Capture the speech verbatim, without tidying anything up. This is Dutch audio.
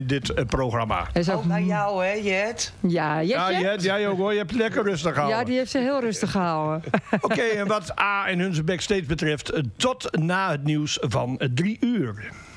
dit uh, programma. Ook naar jou, hè, Jet? Ja, Jet, Ja, Jet, jij ook hoor. Je hebt het lekker rustig gehouden. Ja, die heeft ze heel rustig gehouden. Oké, okay, en wat A en Hunze Backstage betreft, tot na het nieuws van drie uur.